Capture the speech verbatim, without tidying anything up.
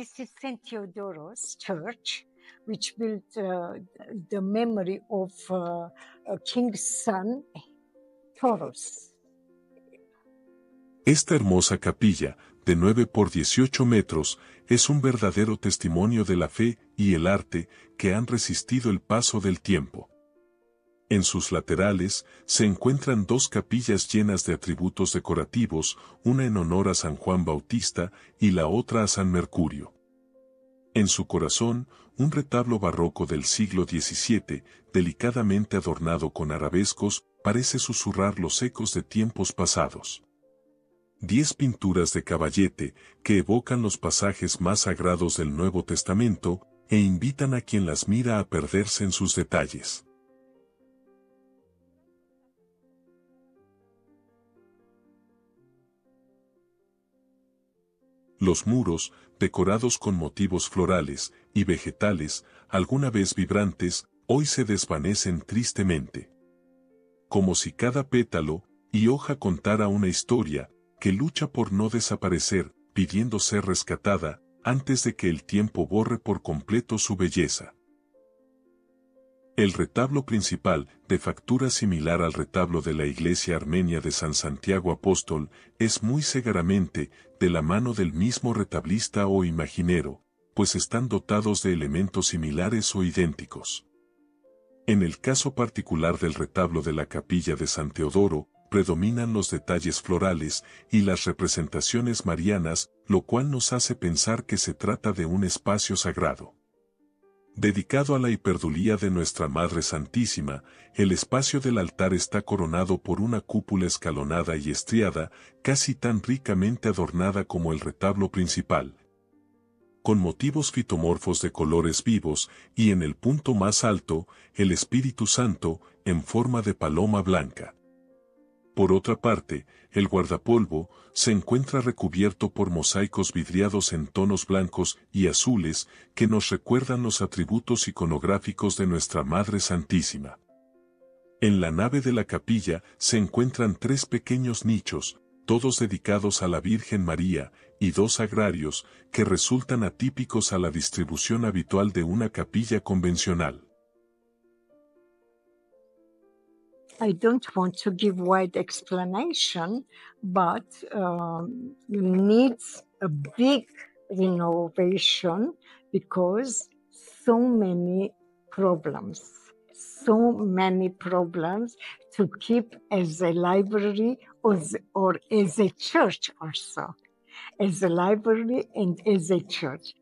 this is Saint Theodoros Church, which built uh, the memory of uh, uh, King's son, Thoros. Esta hermosa capilla, de nueve por dieciocho metros, es un verdadero testimonio de la fe y el arte que han resistido el paso del tiempo. En sus laterales se encuentran dos capillas llenas de atributos decorativos, una en honor a San Juan Bautista y la otra a San Mercurio. En su corazón, un retablo barroco del siglo diecisiete, delicadamente adornado con arabescos, parece susurrar los ecos de tiempos pasados. Diez pinturas de caballete que evocan los pasajes más sagrados del Nuevo Testamento e invitan a quien las mira a perderse en sus detalles. Los muros, decorados con motivos florales y vegetales, alguna vez vibrantes, hoy se desvanecen tristemente. Como si cada pétalo y hoja contara una historia que lucha por no desaparecer, pidiendo ser rescatada, antes de que el tiempo borre por completo su belleza. El retablo principal, de factura similar al retablo de la iglesia armenia de San Santiago Apóstol, es muy segaramente de la mano del mismo retablista o imaginero, pues están dotados de elementos similares o idénticos. En el caso particular del retablo de la capilla de San Teodoro, predominan los detalles florales y las representaciones marianas, lo cual nos hace pensar que se trata de un espacio sagrado. Dedicado a la hiperdulía de Nuestra Madre Santísima, el espacio del altar está coronado por una cúpula escalonada y estriada, casi tan ricamente adornada como el retablo principal, con motivos fitomorfos de colores vivos, y en el punto más alto, el Espíritu Santo, en forma de paloma blanca. Por otra parte, el guardapolvo se encuentra recubierto por mosaicos vidriados en tonos blancos y azules que nos recuerdan los atributos iconográficos de Nuestra Madre Santísima. En la nave de la capilla se encuentran tres pequeños nichos, todos dedicados a la Virgen María, y dos sagrarios que resultan atípicos a la distribución habitual de una capilla convencional. I don't want to give wide explanation, but um, needs a big renovation because so many problems, so many problems to keep as a library or, or as a church also, as a library and as a church.